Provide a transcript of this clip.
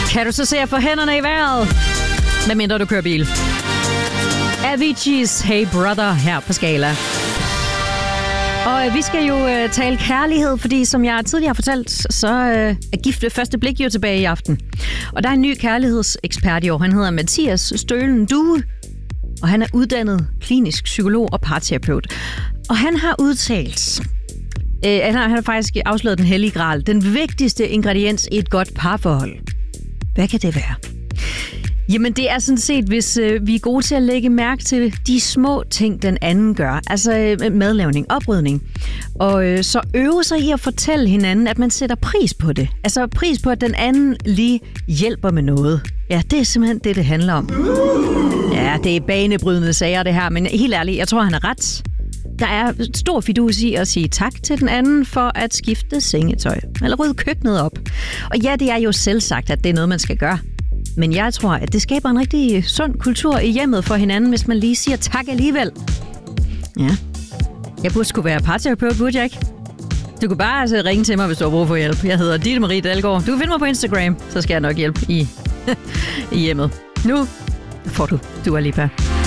Kan du så se at få hænderne i vejret? Medmindre du kører bil. Avicii's Hey Brother her på Skala. Og vi skal jo tale kærlighed, fordi som jeg tidligere har fortalt, så er Gift ved første blik jo tilbage i aften. Og der er en ny kærlighedsekspert i år. Han hedder Mathias Stølen Due, og han er uddannet klinisk psykolog og parterapeut. Og han har udtalt, han har faktisk afsløret den hellige gral, den vigtigste ingrediens i et godt parforhold. Hvad kan det være? Jamen det er sådan set, hvis vi er gode til at lægge mærke til de små ting, den anden gør. Altså madlavning, oprydning. Og så øve sig i at fortælle hinanden, at man sætter pris på det. Altså pris på, at den anden lige hjælper med noget. Ja, det er simpelthen det handler om. Ja, det er banebrydende sager det her, men helt ærligt, jeg tror, han har ret. Der er stor fidus i at sige tak til den anden for at skifte sengetøj. Eller rydde køkkenet op. Og ja, det er jo selvsagt, at det er noget, man skal gøre. Men jeg tror, at det skaber en rigtig sund kultur i hjemmet for hinanden, hvis man lige siger tak alligevel. Ja. Jeg burde sgu være parterapeut, burde jeg ikke? Du kan bare ringe til mig, hvis du har brug for hjælp. Jeg hedder Ditte Marie Dalgaard. Du kan finde mig på Instagram, så skal jeg nok hjælpe i hjemmet. Nu får du Dua Lipa.